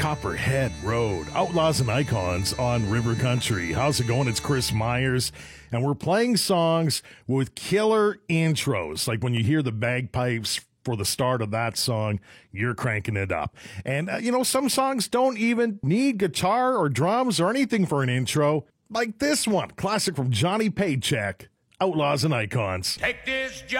Copperhead Road, Outlaws and Icons on River Country. How's it going? It's Chris Myers, and we're playing songs with killer intros. Like when you hear the bagpipes for the start of that song, you're cranking it up. And, some songs don't even need guitar or drums or anything for an intro. Like this one, classic from Johnny Paycheck, Outlaws and Icons. Take this job.